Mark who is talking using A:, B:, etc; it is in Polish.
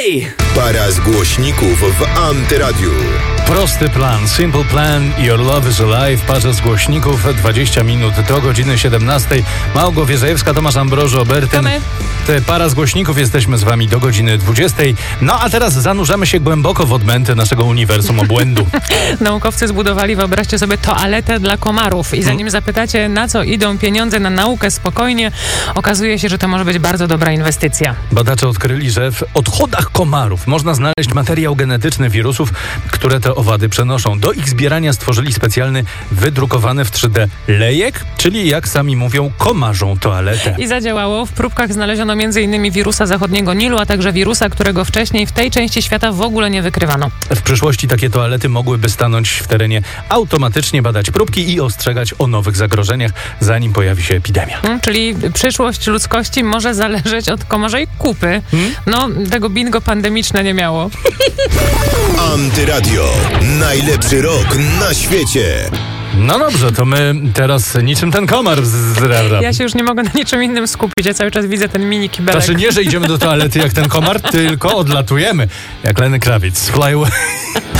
A: Para z głośników w Antyradiu.
B: Prosty plan, simple plan, your love is alive. Para z głośników, 20 minut do godziny 17. Małgorzata Zajewska, Tomasz Ambroży, Obertyn. Para z głośników, jesteśmy z wami do godziny 20. No a teraz zanurzamy się głęboko w odmęty naszego uniwersum obłędu.
C: Naukowcy zbudowali, wyobraźcie sobie, toaletę dla komarów. I zanim zapytacie, na co idą pieniądze na naukę, spokojnie, okazuje się, że to może być bardzo dobra inwestycja.
B: Badacze odkryli, że w odchodach komarów można znaleźć materiał genetyczny wirusów, które te owady przenoszą. Do ich zbierania stworzyli specjalny, wydrukowany w 3D lejek, czyli jak sami mówią, komarzą toaletę.
C: I zadziałało. W próbkach znaleziono m.in. wirusa zachodniego Nilu, a także wirusa, którego wcześniej w tej części świata w ogóle nie wykrywano.
B: W przyszłości takie toalety mogłyby stanąć w terenie, automatycznie badać próbki i ostrzegać o nowych zagrożeniach, zanim pojawi się epidemia.
C: Czyli przyszłość ludzkości może zależeć od komarzej kupy. No, tego bingo pandemiczne nie miało.
A: Antyradio. Najlepszy rok na świecie.
B: No dobrze, to my teraz niczym ten komar
C: Ja się już nie mogę na niczym innym skupić. Ja cały czas widzę ten mini kibelek.
B: Znaczy nie, że idziemy do toalety jak ten komar, tylko odlatujemy. Jak Lenny Kravitz. Fly away.